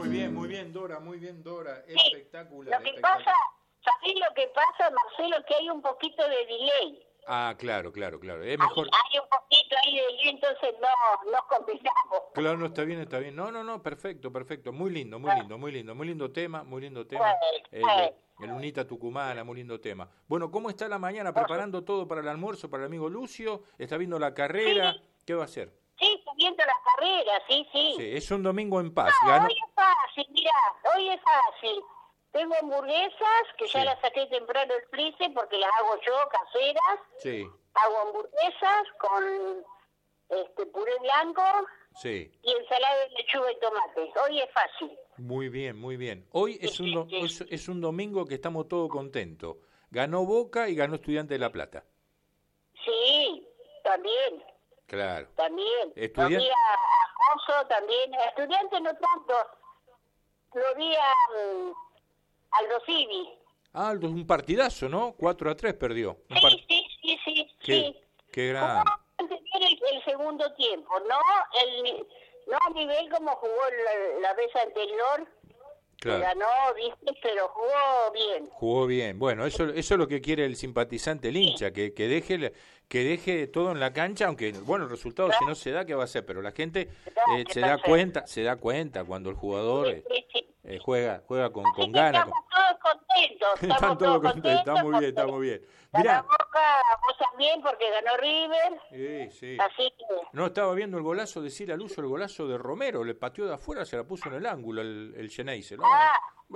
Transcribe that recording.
muy bien, Dora, muy bien, Dora. Espectacular, Lo que espectacular. pasa, ¿sabés lo que pasa, Marcelo? Que hay un poquito de delay. Ah, claro, claro, claro. Es mejor. Hay un poquito ahí de delay, entonces no nos combinamos. Claro, no, está bien, está bien. No, no, no, perfecto, perfecto. Muy lindo, muy lindo, muy lindo. Muy lindo tema, muy lindo tema. El Unita Tucumana, muy lindo tema. Bueno, ¿cómo está la mañana? ¿Preparando todo para el almuerzo, para el amigo Lucio? ¿Está viendo la carrera? Sí, ¿Qué va a hacer? sí, estoy viendo la carrera, sí. Sí, es un domingo en paz. No, Ganó. hoy es fácil, mirá, hoy es fácil. Tengo hamburguesas, que ya Sí. las saqué temprano del freezer porque las hago yo, caseras. Sí, Hago hamburguesas con puré blanco sí. y ensalada de lechuga y tomate. Hoy es fácil. Muy bien, muy bien. Hoy es Sí, sí. es un domingo que estamos todos contentos. Ganó Boca y ganó Estudiante de La Plata. Sí, también. Claro. También. Lo Estudiante. vi a Coso también. A Estudiante no tanto. Lo vi a Aldo Civi. Ah, es un partidazo, ¿no? 4-3 perdió. Sí. Qué Jugó gran. bastante bien el segundo tiempo. No a nivel como jugó la vez anterior. Claro. Ganó, viste, pero jugó bien. Jugó bien. Bueno, eso es lo que quiere el simpatizante, el hincha, que deje todo en la cancha, aunque bueno, el resultado si no se da, ¿qué va a hacer? Pero la gente se da cuenta cuando el jugador Sí. juega con Así que ganas. estamos todos contentos. Están todos contentos, está muy bien, porque está muy bien. ganó Mirá. Boca, vos también, porque ganó River. Sí. Así que... No, estaba viendo el golazo, decirle al uso el golazo de Romero, le pateó de afuera, se la puso en el ángulo el Geneise, ¿no? Ah,